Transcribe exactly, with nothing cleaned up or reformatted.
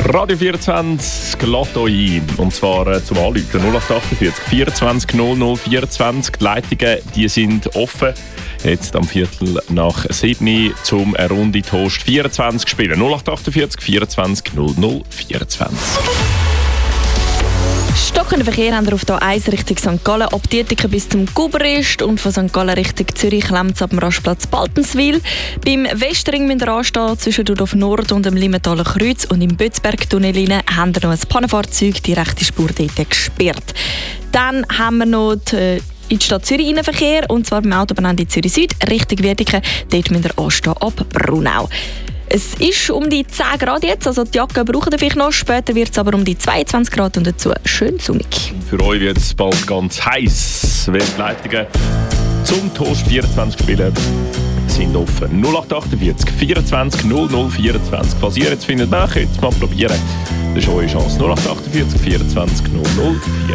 Radio vierundzwanzig lädt euch ein, und zwar äh, zum Anrufen null acht vierundachtzig vierundzwanzig null null vierundzwanzig. Die Leitungen die sind offen. Jetzt am Viertel nach sieben zum eine Runde Toast vierundzwanzig spielen. null acht vierundachtzig vierundzwanzig null null vierundzwanzig. Stockender Verkehr haben wir auf der eins Richtung Sankt Gallen, ab Dietiken bis zum Guberist und von Sankt Gallen Richtung Zürich klemmt es ab dem Rastplatz Baltenswil. Beim Westring müsst ihr anstehen, zwischen Dudorf Nord und dem Limmentaler Kreuz, und im Bötzberg-Tunnel haben wir noch ein Pannenfahrzeug, die rechte Spur dort gesperrt. Dann haben wir noch die in die Stadt Zürich Verkehr, und zwar beim Autobahnende Zürich Süd, Richtung Wiedeke. Dort müsst ihr anstehen ab Brunau. Es ist um die zehn Grad jetzt, also die Jacke brauchen wir vielleicht noch. Später wird es aber um die zweiundzwanzig Grad und dazu schön sonnig. Für euch wird es bald ganz heiß, weil die Leitungen zum Toast vierundzwanzig spielen sind offen. null acht vierundachtzig vierundzwanzig null null vierundzwanzig. Falls ihr jetzt findet, na, könnt ihr es mal probieren. Das ist eure Chance. null acht vierundachtzig vierundzwanzig null null vierundzwanzig.